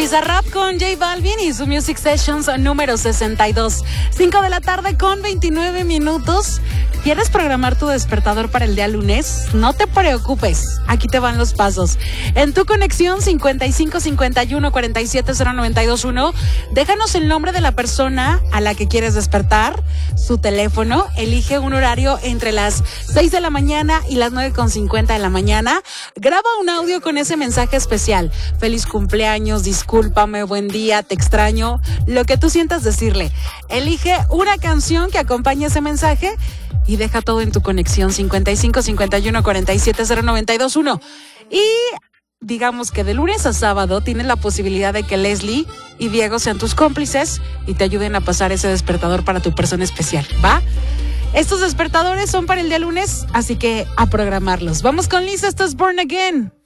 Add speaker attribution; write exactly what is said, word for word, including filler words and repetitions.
Speaker 1: Bizarrap con J Balvin y su Music Sessions número sesenta y dos. cinco de la tarde con veintinueve minutos. ¿Quieres programar tu despertador para el día lunes? No te preocupes, aquí te van los pasos. En tu conexión cincuenta y cinco cincuenta y uno cuarenta y siete cero noventa y dos uno, déjanos el nombre de la persona a la que quieres despertar, su teléfono, elige un horario entre las seis de la mañana y las nueve con cincuenta de la mañana. Graba un audio con ese mensaje especial. Feliz cumpleaños, discúlpame, buen día, te extraño, lo que tú sientas decirle. Elige una canción que acompañe ese mensaje y deja todo en tu conexión cincuenta y cinco cincuenta y uno cuarenta y siete cero noventa y dos uno. Y digamos que de lunes a sábado tienes la posibilidad de que Leslie y Diego sean tus cómplices y te ayuden a pasar ese despertador para tu persona especial, ¿va? Estos despertadores son para el día lunes, así que a programarlos. Vamos con Lisa, esto es Born Again.